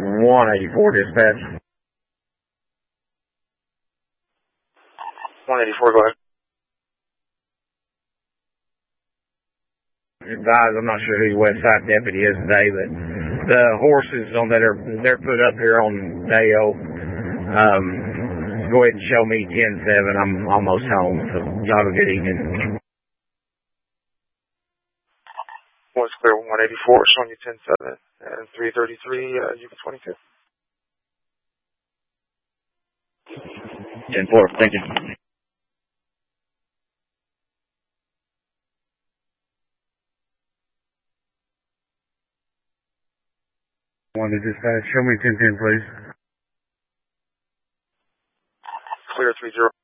184 dispatch. 184, go ahead. Guys, I'm not sure who the West Side deputy is today, but the horses they're put up here on Dale. Go ahead and show me 10-7. I'm almost home, so y'all have a good evening. What's clear, 184, showing you 10-7, and 333, you can 22. 10-4, thank you. One to dispatch, show me 10-10, please. Clear 30.